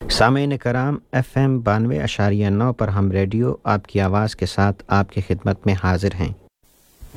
सामीन कराम FM 92.9 पर हम रेडियो आपकी आवाज़ के साथ आपकी खिदमत में हाजिर हैं।